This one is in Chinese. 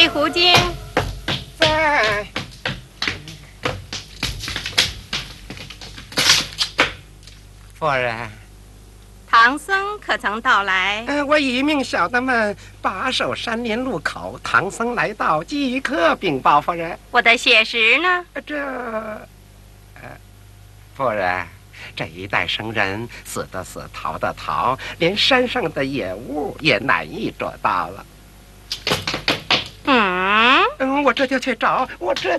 黑狐精在。夫人， 唐僧可曾到来？ 我已命小的们把守山林路口，唐僧来到，即刻禀报夫人。 我的血石呢？ 夫人，这一代生人死的死，逃的逃，连山上的野物也难以捉到了。我这就去找，我这。